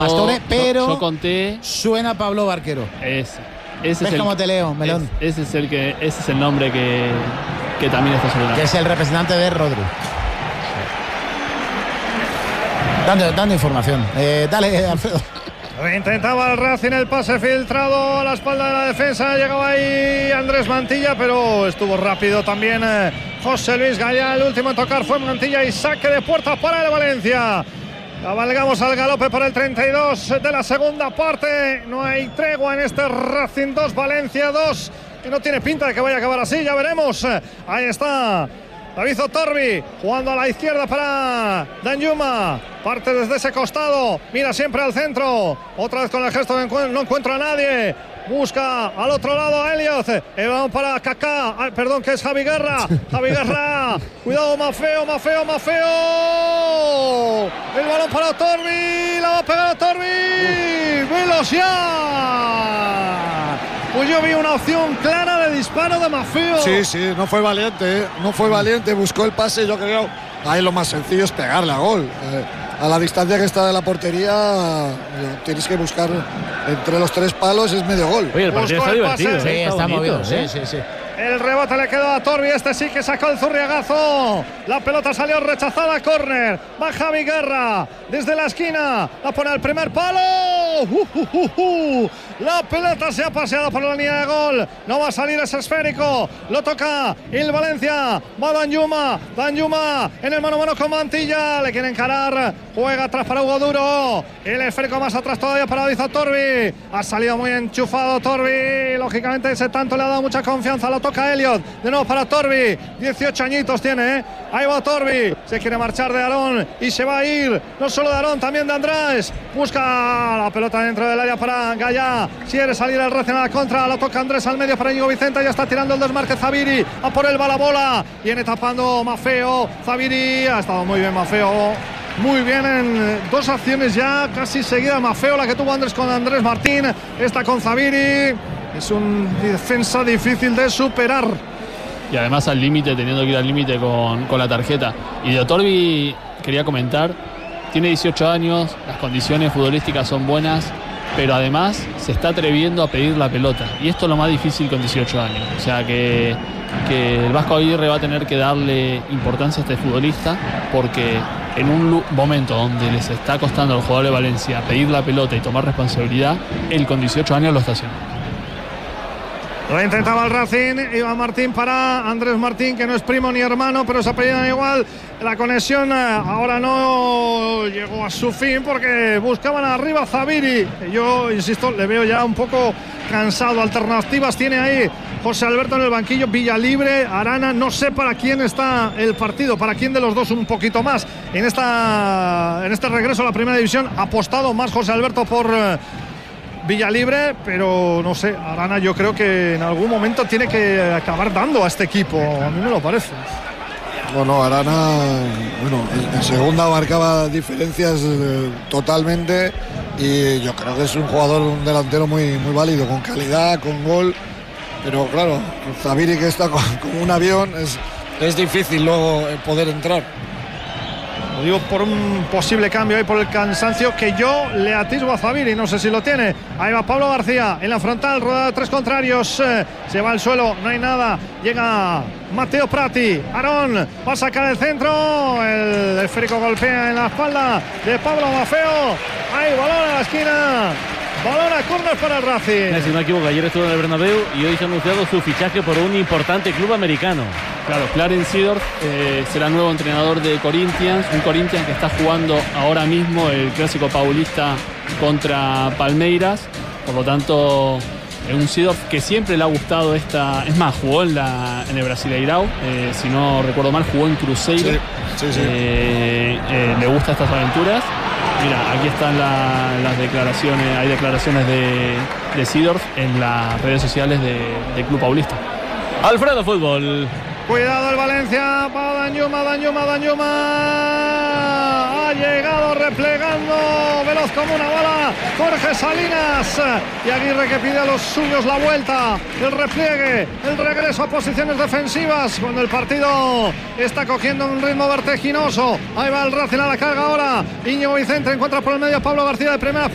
Pastore, pero yo conté. Suena Pablo Barquero. Ese ¿Ves es cómo te leo, Melón? Ese es el nombre que también está sonando. Que es el representante de Rodri. Dando información. Dale, Alfredo. Intentaba el Racing el pase filtrado a la espalda de la defensa. Llegaba ahí Andrés Mantilla, pero estuvo rápido también José Luis Gaya. El último en tocar fue Mantilla y saque de puerta para el Valencia. Cabalgamos al galope por el 32 de la segunda parte. No hay tregua en este Racing 2, Valencia 2, que no tiene pinta de que vaya a acabar así. Ya veremos. Ahí está David Otorbi jugando a la izquierda para Danjuma. Parte desde ese costado. Mira siempre al centro. Otra vez con el gesto de no encuentra a nadie. Busca al otro lado a Elliot. El balón para Kaká. Perdón, que es Javi Guerra. Javi Guerra. Cuidado, Mafeo. El balón para Otorbi. La va a pegar Otorbi. ¡Velos ya! Pues yo vi una opción clara de disparo de Mafeo. Sí, no fue valiente, buscó el pase. Yo creo ahí lo más sencillo es pegarle a gol. A la distancia que está de la portería, tienes que buscar entre los tres palos, es medio gol. Oye, el partido está divertido. Sí, está movido. Sí. El rebote le quedó a Torbi, este sí que sacó el zurriagazo. La pelota salió rechazada, córner. Va Javi Guerra desde la esquina, la pone al primer palo. La pelota se ha paseado por la línea de gol. No va a salir ese esférico. Lo toca el Valencia. Va Danjuma en el mano a mano con Mantilla. Le quiere encarar. Juega atrás para Hugo Duro. El esférico más atrás todavía para David Torbi. Ha salido muy enchufado Torbi. Lógicamente ese tanto le ha dado mucha confianza. Lo toca Elliot. De nuevo para Torbi. 18 añitos tiene, ¿eh? Ahí va Torbi. Se quiere marchar de Aarón y se va a ir. No solo de Aarón, también de Andrés. Busca la pelota dentro del área para Gaya. Quiere salir el Racing a la contra. Lo toca Andrés al medio para Íñigo Vicente. Ya está tirando el desmarque Zaviri. A por él va la bola. Viene tapando Mafeo. Zaviri. Ha estado muy bien Mafeo. Muy bien en dos acciones ya casi seguidas. Mafeo, la que tuvo Andrés con Andrés Martín. Esta con Zaviri. Es un defensa difícil de superar. Y además al límite, teniendo que ir al límite con la tarjeta. Y de Otorbi quería comentar, tiene 18 años, las condiciones futbolísticas son buenas, pero además se está atreviendo a pedir la pelota. Y esto es lo más difícil con 18 años. O sea que el Vasco Aguirre va a tener que darle importancia a este futbolista, porque en un momento donde les está costando al jugador de Valencia pedir la pelota y tomar responsabilidad, él con 18 años lo está haciendo. Lo intentaba el Racing, Iván Martín para Andrés Martín, que no es primo ni hermano, pero se apellidan igual. La conexión ahora no llegó a su fin porque buscaban arriba a Zaviri. Yo, insisto, le veo ya un poco cansado. Alternativas tiene ahí José Alberto en el banquillo, Villalibre, Arana. No sé para quién está el partido, para quién de los dos un poquito más. En este regreso a la primera división ha apostado más José Alberto por Villalibre, pero no sé, Arana yo creo que en algún momento tiene que acabar dando a este equipo, a mí me lo parece. Bueno, Arana, en segunda marcaba diferencias totalmente, y yo creo que es un jugador, un delantero muy válido, con calidad, con gol, pero claro, Zaviri, que está como un avión, es difícil luego poder entrar. Lo digo por un posible cambio ahí, por el cansancio que yo le atisbo a Zaviri, no sé si lo tiene. Ahí va Pablo García en la frontal, rodeado de tres contrarios, se va al suelo, no hay nada. Llega Mateo Prati, Aarón va a sacar el centro, el esférico golpea en la espalda de Pablo Mafeo. Ahí balón a la esquina, balón a córner para el Racing. Si no me equivoco, ayer estuvo en el Bernabéu y hoy se ha anunciado su fichaje por un importante club americano. Claro, Clarence Seedorf será nuevo entrenador de Corinthians, un Corinthians que está jugando ahora mismo el clásico paulista contra Palmeiras, por lo tanto un Seedorf que siempre le ha gustado esta, es más, jugó en el Brasileirão, si no recuerdo mal, jugó en Cruzeiro. Sí. Le gustan estas aventuras. Mira, aquí están las declaraciones, hay declaraciones de Seedorf en las redes sociales de Club Paulista. Alfredo Fútbol. Cuidado el Valencia, va Danjuma. Ha llegado replegando, veloz como una bala, Jorge Salinas. Y Aguirre que pide a los suyos la vuelta, el repliegue, el regreso a posiciones defensivas, cuando el partido está cogiendo un ritmo vertiginoso. Ahí va el Racing a la carga ahora. Íñigo Vicente encuentra por el medio a Pablo García de primera.